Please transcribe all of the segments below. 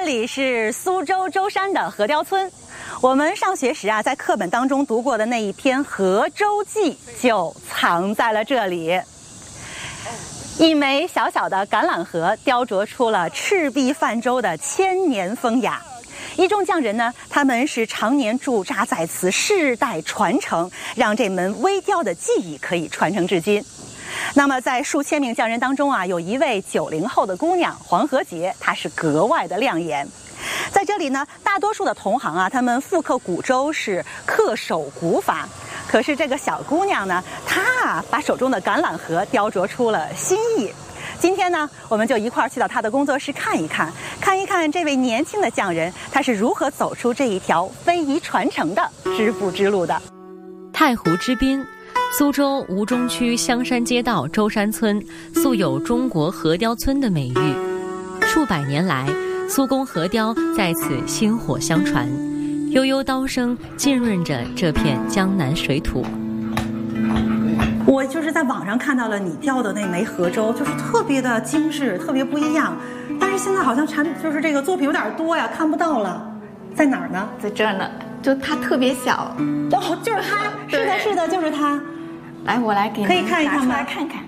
里是苏州舟山的河雕村。我们上学时在课本当中读过的那一篇《河舟记》就藏在了这里。一枚小小的橄榄核雕琢出了赤壁泛舟的千年风雅。一众匠人呢，他们是常年驻扎在此，世代传承，让这门微雕的技艺可以传承至今。那么在数千名匠人当中有一位90后的姑娘黄河杰，她是格外的亮眼。在这里呢，大多数的同行他们复刻古舟是恪守古法，可是这个小姑娘呢，她把手中的橄榄核雕琢出了新意。今天呢，我们就一块儿去到她的工作室看一看这位年轻的匠人，他是如何走出这一条非遗传承的织布之路的。 太湖之滨，苏州吴中区香山街道舟山村素有中国河雕村的美誉，数百年来，苏公河雕在此薪火相传，悠悠刀声浸润着这片江南水土。 我就是在网上看到了你雕的那枚河舟，就是特别的精致，特别不一样。但是现在好像就是这个作品有点多呀，看不到了，在哪儿呢？ 在这儿呢，就它特别小。 哦，就是它，是的，就是它。 来，我来给你可以看一看吗？ 来看看。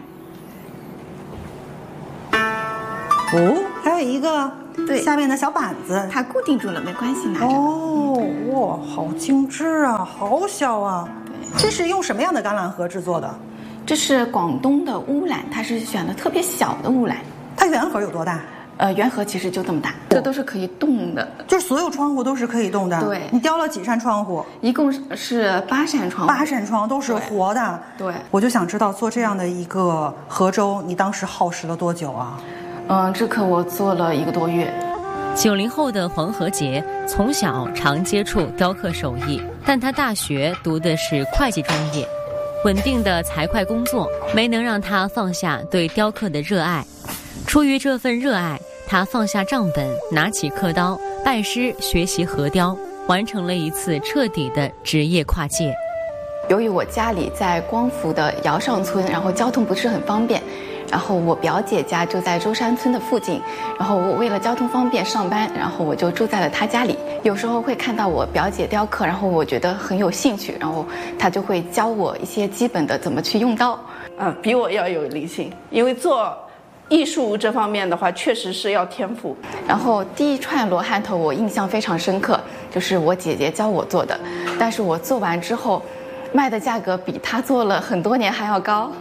哦，还有一个对下面的小板子， 它固定住了，没关系，拿着。 哦，哇，好精致啊，好小啊！对，这是用什么样的橄榄核制作的？ 这是广东的乌兰，它是选的特别小的乌兰。 它圆核有多大？ 圆核其实就这么大，这都是可以动的， 就是所有窗户都是可以动的。 对， 你雕了几扇窗户？ 一共是8扇窗户。 8扇窗都是活的。 对， 我就想知道做这样的一个河舟，你当时耗时了多久啊？ 这课我做了1个多月。 90后的黄河杰从小常接触雕刻手艺，但他大学读的是会计专业，稳定的财会工作没能让他放下对雕刻的热爱。出于这份热爱，他放下账本，拿起刻刀，拜师学习河雕，完成了一次彻底的职业跨界。 由于我家里在光福的尧上村，然后交通不是很方便，然后我表姐家就在舟山村的附近，然后我为了交通方便上班，然后我就住在了她家里。有时候会看到我表姐雕刻，然后我觉得很有兴趣，然后她就会教我一些基本的怎么去用刀。 比我要有灵性，因为做艺术这方面的话，确实是要天赋。 然后第一串罗汉头我印象非常深刻，就是我姐姐教我做的，但是我做完之后，卖的价格比她做了很多年还要高，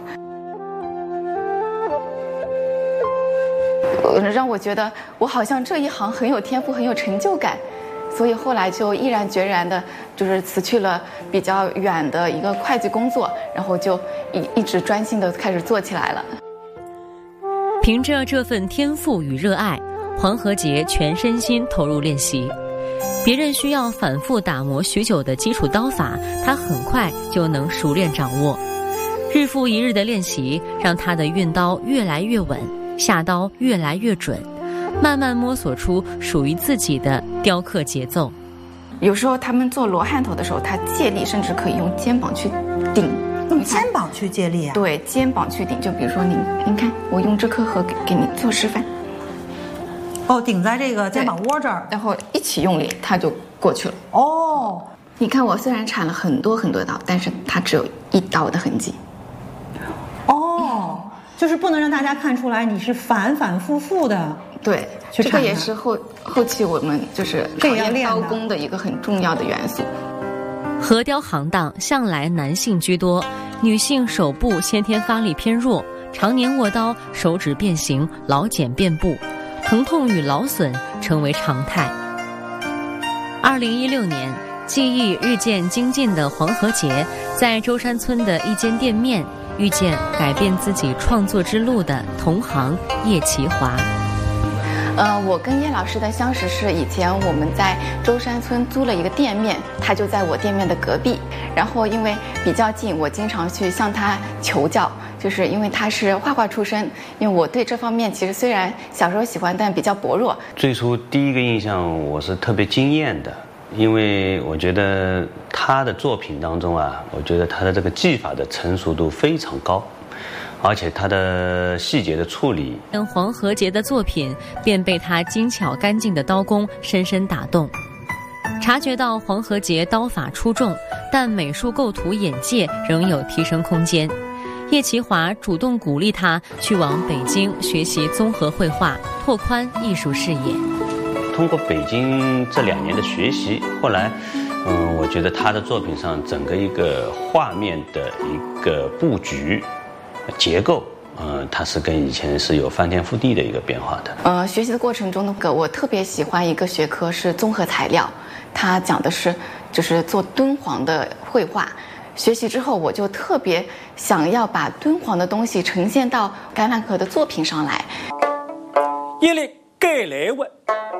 让我觉得我好像这一行很有天赋，很有成就感。所以后来就毅然决然的，就是辞去了比较远的一个会计工作，然后就一直专心的开始做起来了。 凭着这份天赋与热爱，黄河杰全身心投入练习。别人需要反复打磨许久的基础刀法，他很快就能熟练掌握。日复一日的练习，让他的运刀越来越稳，下刀越来越准，慢慢摸索出属于自己的雕刻节奏。 有时候他们做罗汉头的时候，他借力甚至可以用肩膀去顶。 用肩膀去借力啊？ 对，肩膀去顶。就比如说您看，我用这颗核给你做示范。 哦，顶在这个肩膀窝这儿， 然后一起用力，它就过去了。 哦， 你看我虽然铲了很多刀，但是它只有1刀的痕迹。 哦，就是不能让大家看出来你是反反复复的。 对，这个也是后期我们就是考验刀工的一个很重要的元素。 河雕行当向来男性居多，女性手部先天发力偏弱，常年握刀，手指变形，老茧遍布，疼痛与劳损成为常态。2016年，技艺日渐精进的黄河杰，在舟山村的一间店面遇见改变自己创作之路的同行叶其华。 我跟叶老师的相识是以前我们在舟山村租了一个店面，他就在我店面的隔壁。然后因为比较近，我经常去向他求教，就是因为他是画画出身，因为我对这方面其实虽然小时候喜欢，但比较薄弱。 最初第一个印象我是特别惊艳的，因为我觉得他的作品当中我觉得他的这个技法的成熟度非常高。 而且他的细节的处理， 黄和杰的作品便被他精巧干净的刀工深深打动。察觉到黄和杰刀法出众，但美术构图眼界仍有提升空间。叶其华主动鼓励他去往北京学习综合绘画，拓宽艺术视野。 通过北京这2年的学习，后来我觉得他的作品上整个一个画面的一个布局结构，它是跟以前是有翻天覆地的一个变化的。 学习的过程中呢，我特别喜欢一个学科是综合材料，它讲的是就是做敦煌的绘画。学习之后，我就特别想要把敦煌的东西呈现到橄榄核的作品上来。 一力给来问，